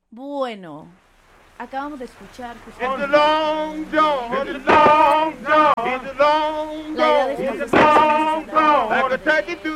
Bueno, acabamos de escuchar It's a justamente long john, it's a long john, it's a long la idea de john, esta it's a sesión long john, like a turkey through